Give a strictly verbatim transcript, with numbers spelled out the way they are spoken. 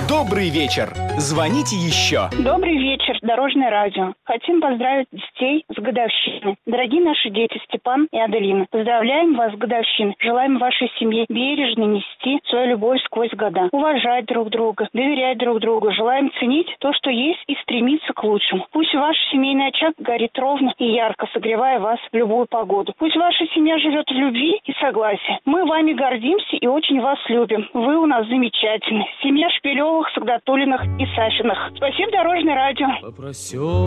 Добрый вечер. Звоните еще. Добрый вечер, Дорожное радио. Хотим поздравить детей с годовщиной. Дорогие наши дети Степан и Аделина, поздравляем вас с годовщиной. Желаем вашей семье бережно нести свою любовь сквозь года. Уважать друг друга, доверять друг другу. Желаем ценить то, что есть, и стремиться к лучшему. Пусть ваш семейный очаг горит ровно и ярко, согревая вас в любую погоду. Пусть ваша семья живет в любви и согласии. Мы вами гордимся и очень вас любим. Вы у нас замечательны. Семья Шпилевых, Сагдатуллиных и Сафиных. Спасибо, Дорожное радио. Попросил